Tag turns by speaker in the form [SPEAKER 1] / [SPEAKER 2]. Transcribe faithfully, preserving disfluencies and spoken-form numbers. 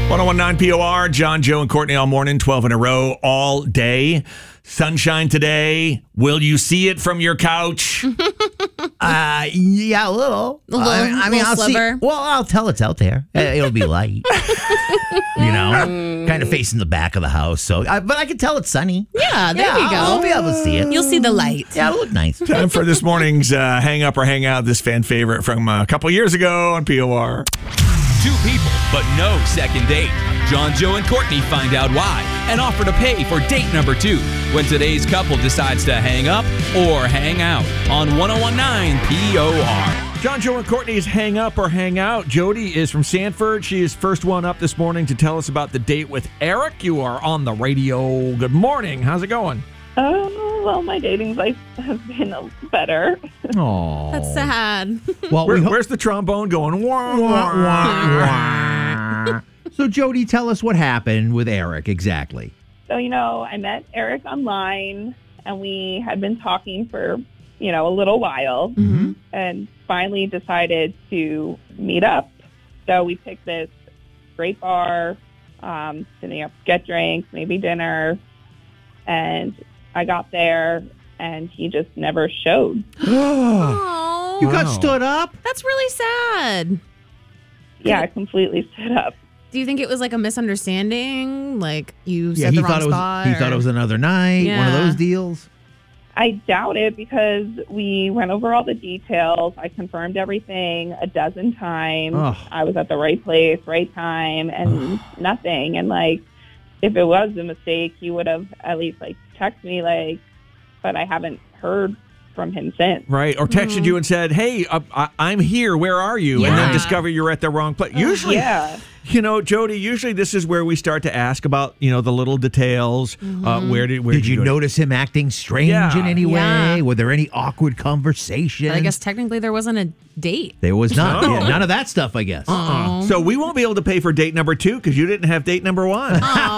[SPEAKER 1] one oh one point nine P O R, John, Joe, and Courtney all morning, twelve in a row, all day. Sunshine today. Will you see it from your couch?
[SPEAKER 2] uh, yeah, a little.
[SPEAKER 3] A little,
[SPEAKER 2] I, I mean,
[SPEAKER 3] little
[SPEAKER 2] I'll
[SPEAKER 3] sliver.
[SPEAKER 2] see. Well, I'll tell it's out there. Uh, It'll be light. you know, kind of facing the back of the house. So, I, but I can tell it's sunny.
[SPEAKER 3] Yeah, there
[SPEAKER 2] yeah,
[SPEAKER 3] you go.
[SPEAKER 2] I'll, I'll be able to see it.
[SPEAKER 3] You'll see the light.
[SPEAKER 2] Yeah, it'll look nice.
[SPEAKER 1] Time for this morning's uh, Hang Up or Hang Out, this fan favorite from a couple years ago on P O R.
[SPEAKER 4] Two people, but no second date. John, Joe, and Courtney find out why and offer to pay for date number two when today's couple decides to hang up or hang out on one oh one point nine P O R.
[SPEAKER 1] John, Joe, and Courtney's Hang Up or Hang Out. Jody is from Sanford. She is first one up this morning to tell us about the date with Eric. You are on the radio. Good morning. How's it going?
[SPEAKER 5] Oh, well, my dating life has been better.
[SPEAKER 1] Oh,
[SPEAKER 3] That's sad.
[SPEAKER 2] Well,
[SPEAKER 1] Where,
[SPEAKER 2] we ho-
[SPEAKER 1] where's the trombone going? Wah, wah, wah.
[SPEAKER 2] So, Jody, tell us what happened with Eric exactly.
[SPEAKER 5] So, you know, I met Eric online, and we had been talking for, you know, a little while,
[SPEAKER 3] Mm-hmm.
[SPEAKER 5] and finally decided to meet up. So we picked this great bar, um, to you know, get drinks, maybe dinner, and I got there, and he just never showed.
[SPEAKER 3] Oh,
[SPEAKER 2] You got
[SPEAKER 1] Wow.
[SPEAKER 2] stood up?
[SPEAKER 3] that's really sad.
[SPEAKER 5] Yeah, I completely stood up.
[SPEAKER 3] Do you think it was like a misunderstanding? Like you
[SPEAKER 2] Yeah,
[SPEAKER 3] said
[SPEAKER 2] he
[SPEAKER 3] the wrong
[SPEAKER 2] thought it was.
[SPEAKER 3] spot?
[SPEAKER 2] He
[SPEAKER 3] or-
[SPEAKER 2] thought it was another night. One of
[SPEAKER 3] Yeah.
[SPEAKER 2] those deals.
[SPEAKER 5] I doubt it because we went over all the details. I confirmed everything a dozen times.
[SPEAKER 2] Ugh.
[SPEAKER 5] I was at the right place, right time, and nothing. And like, if it was a mistake, he would have at least like texted me, like, but I haven't heard from him since.
[SPEAKER 1] Right, or texted you and said, hey, uh, I- I'm here, where are you? And then
[SPEAKER 3] Yeah.
[SPEAKER 1] discover you're at the wrong place. Usually,
[SPEAKER 5] Yeah.
[SPEAKER 1] you know, Jody, usually this is where we start to ask about, you know, the little details. Uh, where did where
[SPEAKER 2] Did you
[SPEAKER 1] go?
[SPEAKER 2] notice him acting strange
[SPEAKER 1] Yeah.
[SPEAKER 2] in any
[SPEAKER 3] Yeah.
[SPEAKER 2] way? Were there any awkward conversations?
[SPEAKER 3] But I guess technically there wasn't a date.
[SPEAKER 2] there was not.
[SPEAKER 1] No.
[SPEAKER 2] Yeah, none of that stuff, I guess.
[SPEAKER 1] Uh-uh. So we won't be able to pay for date number two because you didn't have date number one.